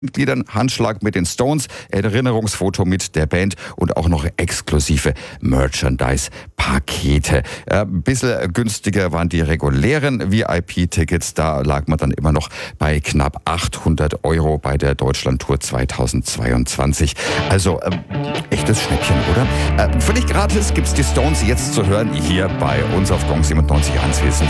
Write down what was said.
Mitgliedern, Handschlag mit den Stones, Erinnerungsfoto mit der Band und auch noch exklusive Merchandise-Pakete. Ein bisschen günstiger waren die regulären VIP-Tickets. Da lag man dann immer noch bei knapp 800 € bei der Deutschlandtour 2022. Also echtes Schnäppchen, oder? Völlig gratis gibt's die Stones jetzt zu hören hier bei uns auf Gong 97.1. Wir sind